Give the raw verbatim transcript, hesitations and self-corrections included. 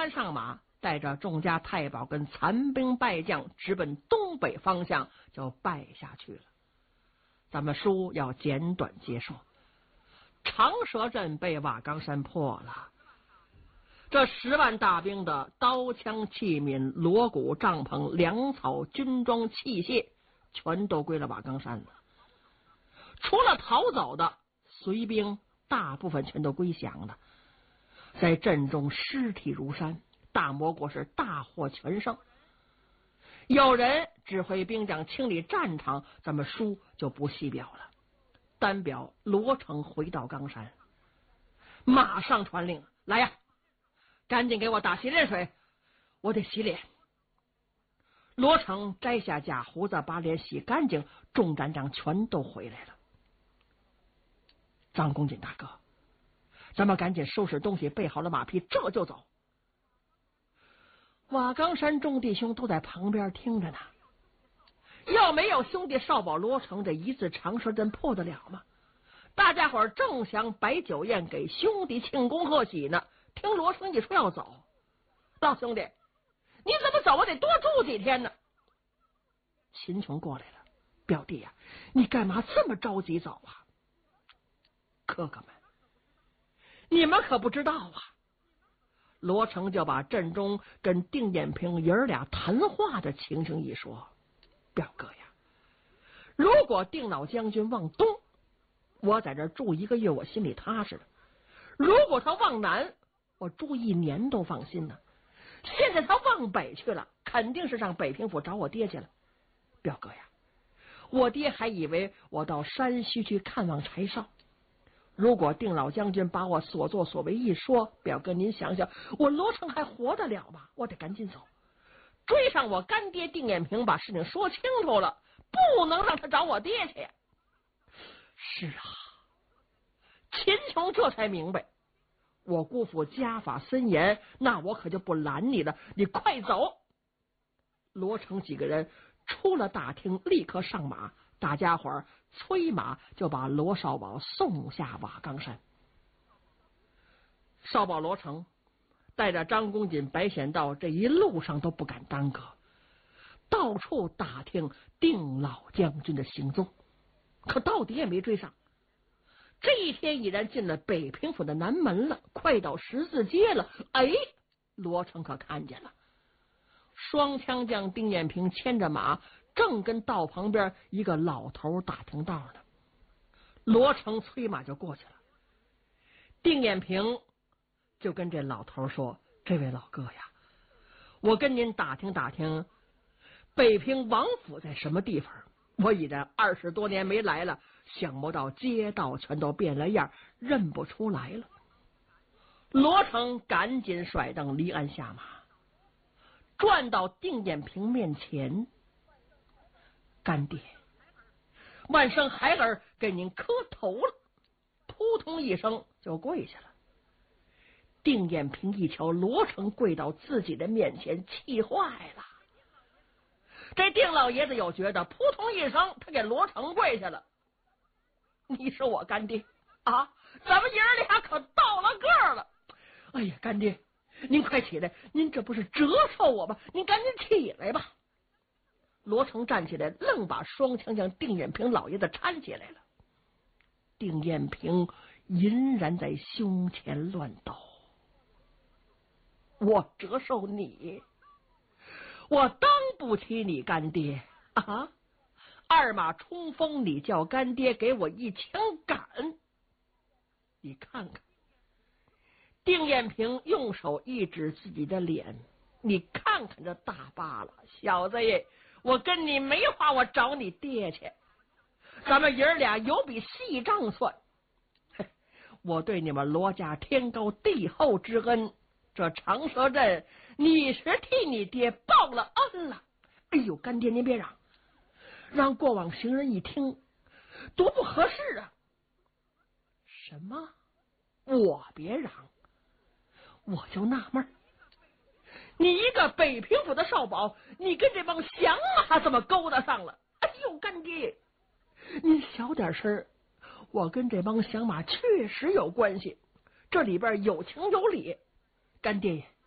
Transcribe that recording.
鞍上马，带着众家太保跟残兵败将，直奔东北方向就败下去了。咱们书要简短结束。长蛇阵被瓦岗山破了，这十万大兵的刀枪器皿、锣鼓帐篷、粮草、军装器械，全都归了瓦岗山了。除了逃走的随兵，大部分全都归降了。在阵中尸体如山，大蘑菇是大获全胜。有人指挥兵将清理战场，咱们书就不细表了，单表罗成回到冈山，马上传令，来呀，赶紧给我打洗脸水，我得洗脸。罗成摘下假胡子，把脸洗干净，众战将全都回来了。张公瑾大哥，咱们赶紧收拾东西，备好了马匹，这就走。瓦岗山众弟兄都在旁边听着呢。要没有兄弟少保罗成，这一次长蛇阵破得了吗？大家伙正想摆酒宴给兄弟庆功贺喜呢，听罗成一说要走，老兄弟，你怎么走？我得多住几天呢。秦琼过来了，表弟呀、啊，你干嘛这么着急走啊？哥哥们，你们可不知道啊。罗成就把阵中跟丁彦平爷儿俩谈话的情形一说，表哥呀，如果丁老将军往东，我在这住一个月，我心里踏实了；如果他往南，我住一年都放心呢。现在他往北去了，肯定是上北平府找我爹去了。表哥呀，我爹还以为我到山西去看望柴少。如果丁老将军把我所作所为一说，表哥您想想，我罗成还活得了吗？我得赶紧走，追上我干爹丁彦平，把事情说清楚了，不能让他找我爹去。是啊，秦琼这才明白，我姑父家法森严，那我可就不拦你了，你快走。罗成几个人出了大厅，立刻上马，大家伙儿催马就把罗少保送下瓦岗山。少保罗成带着张公瑾、白显道，这一路上都不敢耽搁，到处打听丁老将军的行踪，可到底也没追上。这一天已然进了北平府的南门了，快到十字街了。哎，罗成可看见了，双枪将丁彦平牵着马，正跟道旁边一个老头打听道呢。罗成催马就过去了。丁彦平就跟这老头说：“这位老哥呀，我跟您打听打听，北平王府在什么地方？我已然二十多年没来了，想不到街道全都变了样，认不出来了。”罗成赶紧甩蹬离鞍下马，转到丁彦平面前：“干爹，万生孩儿给您磕头了。”扑通一声就跪下了。丁彦平一瞧罗成跪到自己的面前，气坏了。这丁老爷子又觉得扑通一声他给罗成跪下了。你是我干爹啊，咱们爷儿俩可到了个儿了。哎呀，干爹您快起来，您这不是折寿我吗？您赶紧起来吧。罗成站起来，愣把双枪将丁彦平老爷子搀起来了。丁彦平隐然在胸前乱抖：“我折寿你，我当不起你干爹啊！二马冲锋，你叫干爹给我一枪赶！你看看。”丁彦平用手一指自己的脸：“你看看这大疤了，小子耶，我跟你没话，我找你爹去。咱们爷儿俩有笔细账算。我对你们罗家天高地厚之恩，这长蛇阵你是替你爹报了恩了。哎呦，干爹您别嚷，让过往行人一听多不合适啊。”“什么？我别嚷？我就纳闷，你一个北平府的少保，你跟这帮降马怎么勾搭上了？哎呦，干爹您小点声，我跟这帮降马确实有关系，这里边有情有理。干爹爷，